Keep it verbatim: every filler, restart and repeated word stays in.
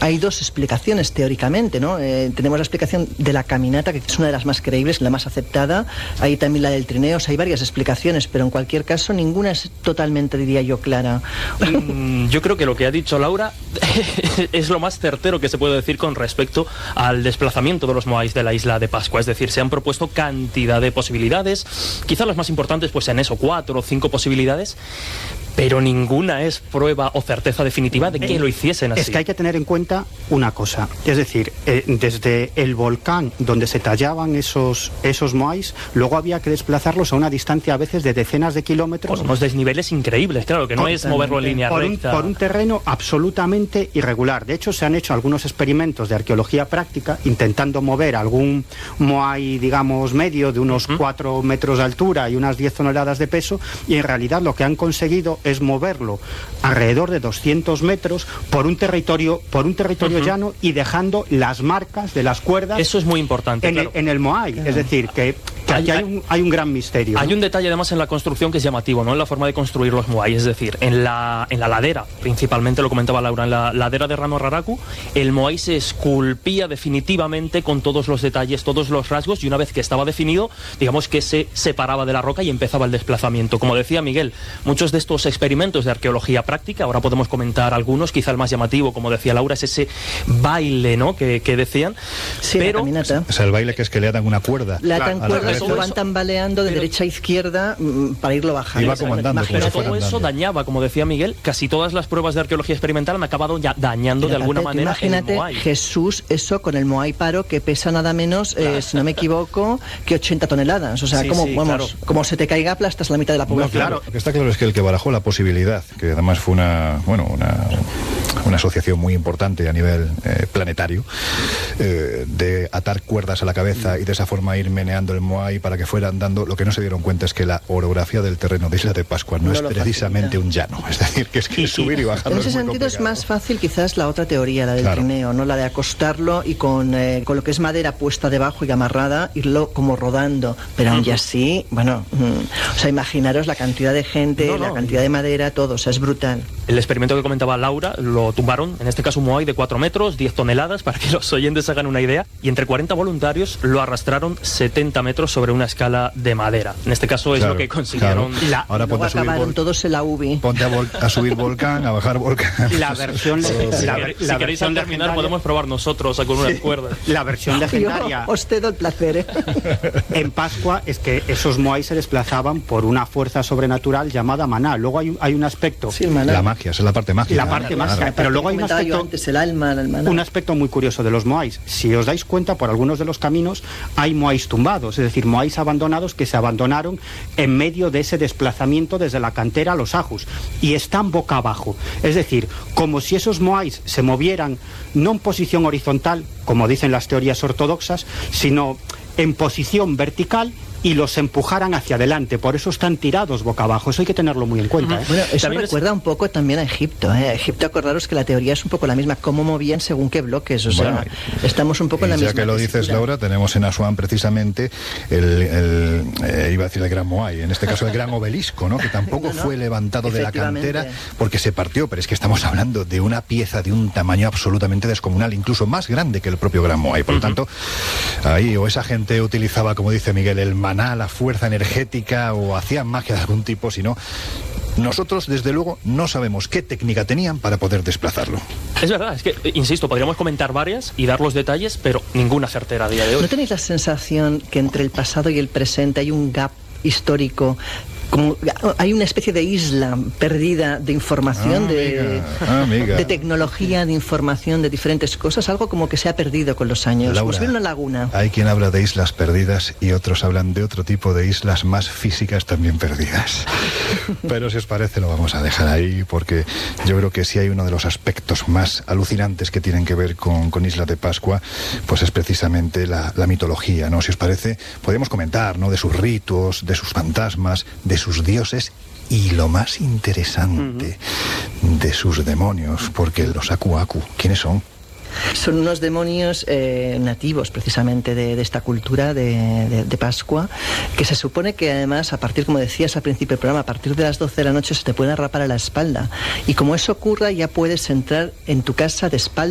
hay dos explicaciones teóricamente, ¿no? Eh, tenemos la explicación de la caminata, que es una de las más creíbles, la más aceptada. Hay también la del trineo, o sea, hay varias explicaciones, pero en cualquier caso ninguna es totalmente, diría yo, clara. Mm, yo creo que lo que ha dicho Laura es lo más certero que se puede decir con respecto al desplazamiento de los moais de la isla de Pascua. Es decir, se han propuesto cantidad de posibilidades, quizás las más importantes pues en eso, cuatro o cinco posibilidades, pero ninguna es prueba o certeza definitiva de que eh, lo hiciesen así. Es que hay que tener en cuenta una cosa, es decir, eh, desde el volcán donde se tallaban esos, esos moais, luego había que desplazarlos a una distancia a veces de decenas de kilómetros. Por unos desniveles increíbles, claro, que no es moverlo en línea por recta. Un, por un terreno absolutamente irregular. De hecho, se han hecho algunos experimentos de arqueología práctica intentando mover algún moai, digamos, medio de unos uh-huh. cuatro metros de altura y unas diez toneladas de peso, y en realidad lo que han conseguido es moverlo alrededor de doscientos metros por un territorio por un territorio uh-huh. llano, y dejando las marcas de las cuerdas. Eso es muy importante, en, claro. el, en el moai, uh-huh. es decir, que, que hay, aquí hay un, hay un gran misterio. Hay ¿no? un detalle además en la construcción que es llamativo, ¿no? En la forma de construir los moai, es decir, en la, en la ladera, principalmente lo comentaba Laura, en la ladera de Rano Raraku, el moai se esculpía definitivamente con todos los detalles, todos los rasgos, y una vez que estaba definido, digamos que se separaba de la roca y empezaba el desplazamiento. Como decía Miguel, muchos de estos experimentos de arqueología práctica, ahora podemos comentar algunos, quizá el más llamativo, como decía Laura, es ese baile, ¿no?, que, que decían. Sí, pero la caminata. Es el baile que es que le atan una cuerda. Le atan claro, cuerdas, lo van tambaleando de pero, derecha a izquierda mm, para irlo bajando. Y va como andando, como pero si todo fuera eso andando. dañaba, como decía Miguel, casi todas las pruebas de arqueología experimental han acabado ya dañando pero de alguna aparte, manera imagínate el moai. Jesús, eso con el moai paro, que pesa nada menos, eh, claro. si no me equivoco, que ochenta toneladas. O sea, sí, como, sí, vamos, claro. como se te caiga, aplastas la mitad de la población. No, claro. Lo que está claro es que el que barajó la posibilidad, que además fue una, bueno, una, una asociación muy importante a nivel eh, planetario, eh, de atar cuerdas a la cabeza y de esa forma ir meneando el moai para que fuera andando, lo que no se dieron cuenta es que la orografía del terreno de Isla de Pascua no, no es precisamente facilita. Un llano, es decir, que es que subir y bajar. En ese es muy sentido complicado. Es más fácil quizás la otra teoría, la del claro. trineo, ¿no? La de acostarlo y con, eh, con lo que es madera puesta debajo y amarrada, irlo como rodando, pero aún y así, bueno, mm, o sea, imaginaros la cantidad de gente, no, no. la cantidad de madera, todo, o sea, es brutal. El experimento que comentaba Laura lo tumbaron, en este caso un moai de cuatro metros, diez toneladas, para que los oyentes hagan una idea, y entre cuarenta voluntarios lo arrastraron setenta metros sobre una escala de madera. En este caso es claro, lo que consiguieron. Claro. La, Ahora ponte a subir acabaron vol- todos en la U B I. Ponte a, vol- a subir volcán, a bajar volcán. La versión... sí, la, si la, queréis, la si queréis al terminar legendaria... podemos probar nosotros con unas sí. cuerdas. La versión legendaria... Yo os cedo el placer, ¿eh? En Pascua es que esos moai se desplazaban por una fuerza sobrenatural llamada maná. Luego hay, hay un aspecto... Sí, maná. La magia, esa es la parte mágica. La parte mágica, claro. Pero luego hay un aspecto... Antes, el alma, el maná. Un aspecto muy curioso de los moais. Si os dais cuenta, por algunos de los caminos hay moais tumbados, es decir, moais abandonados que se abandonaron en medio de ese desplazamiento desde la cantera a los ajus, y están boca abajo. Es decir, como si esos moais se movieran no en posición horizontal, como dicen las teorías ortodoxas, sino en posición vertical, y los empujaran hacia adelante. Por eso están tirados boca abajo. Eso hay que tenerlo muy en cuenta. ¿eh? Bueno, eso también recuerda es... un poco también a Egipto. ¿eh? Egipto, acordaros que la teoría es un poco la misma, cómo movían según qué bloques. O sea, bueno, estamos un poco en la ya misma. Ya que lo dices, Laura, tenemos en Asuán precisamente el, el eh, iba a decir el gran moai, en este caso el gran obelisco, ¿no? Que tampoco no, no. fue levantado de la cantera porque se partió, pero es que estamos hablando de una pieza de un tamaño absolutamente descomunal, incluso más grande que el propio gran moai. Por lo uh-huh. tanto, ahí o esa gente utilizaba, como dice Miguel, el maná, la fuerza energética, o hacían magia de algún tipo, sino nosotros desde luego no sabemos qué técnica tenían para poder desplazarlo. Es verdad, es que, insisto, podríamos comentar varias y dar los detalles, pero ninguna certera a día de hoy. ¿No tenéis la sensación que entre el pasado y el presente hay un gap histórico? Como hay una especie de isla perdida de información, ah, de, amiga, amiga. de tecnología, de información, de diferentes cosas, algo como que se ha perdido con los años, Laura, como si hubiera una laguna. Hay quien habla de islas perdidas y otros hablan de otro tipo de islas más físicas también perdidas. Pero si os parece lo vamos a dejar ahí, porque yo creo que si hay uno de los aspectos más alucinantes que tienen que ver con, con Isla de Pascua, pues es precisamente la, la mitología, ¿no? Si os parece, podemos comentar, ¿no? De sus ritos, de sus fantasmas, de sus dioses y lo más interesante, uh-huh. de sus demonios, porque los Aku Aku, ¿quiénes son? Son unos demonios eh, nativos precisamente de, de esta cultura de, de, de Pascua, que se supone que además, a partir, como decías al principio del programa, a partir de las doce de la noche se te pueden rapar a la espalda, y como eso ocurra ya puedes entrar en tu casa de espalda